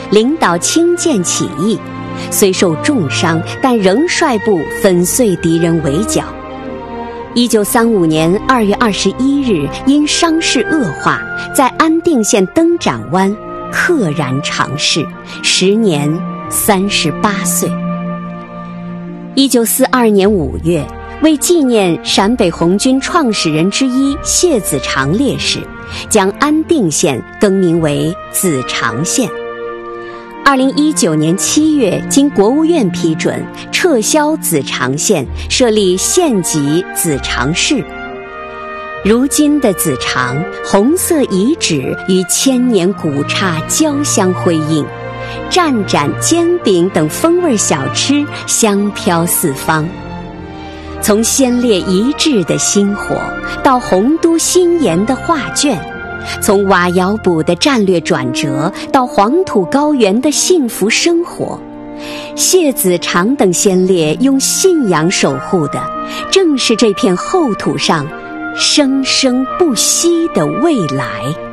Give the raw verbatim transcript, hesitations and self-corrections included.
领导清涧起义，虽受重伤，但仍率部粉碎敌人围剿。一九三五年二月二十一日，因伤势恶化，在安定县灯盏湾溘然长逝，时年三十八岁。一九四二年五月，为纪念陕北红军创始人之一谢子长烈士，将安定县更名为子长县。二零一九年七月，经国务院批准，撤销子长县，设立县级子长市。如今的子长，红色遗址与千年古刹交相辉映，蘸盏、煎饼等风味小吃香飘四方。从先烈遗志的薪火，到洪都新颜的画卷，从瓦窑堡的战略转折，到黄土高原的幸福生活，谢子长等先烈用信仰守护的，正是这片厚土上生生不息的未来。